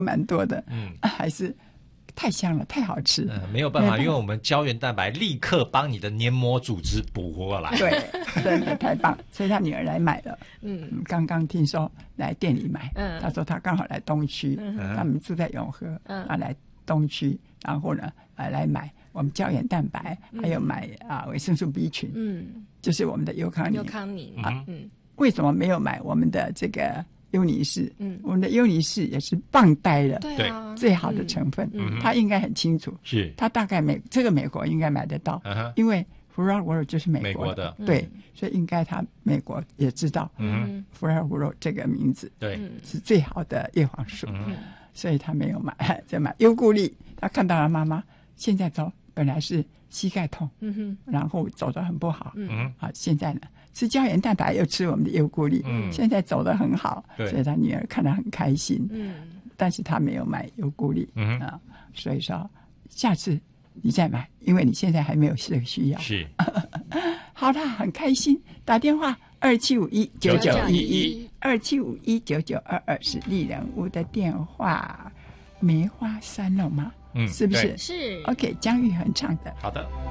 蛮多的，还是太香了，太好吃。 没有办法，因为我们胶原蛋白立刻帮你的黏膜组织补回来。 对，真的太棒，所以他女儿来买了。刚刚听说来店里买，他说他刚好来东区，他们住在永和，他来东区，然后呢来买我们胶原蛋白，还有买维生素 B 群，就是我们的优康宁为什么没有买我们的这个优尼氏？我们的优尼氏也是棒呆了， 对啊， 最好的成分，他应该很清楚， 是他大概这个美国应该买得到，因为 Furavoro 就是美国的，对，所以应该他美国也知道，Furavoro 这个名字， 对， 是最好的叶黄素，所以他没有买，再买优固力。他看到了妈妈现在走，本来是膝盖痛，然后走得很不好，现在呢吃胶原蛋白又吃我们的优固力，现在走得很好，所以他女儿看得很开心，但是他没有买优固力，所以说下次你再买，因为你现在还没有这个需要。 是， 好啦，很开心，打电话27519911，27519922是丽人屋的电话。梅花三弄吗？是不是？ 是。 OK， 姜育恒唱的。 好的。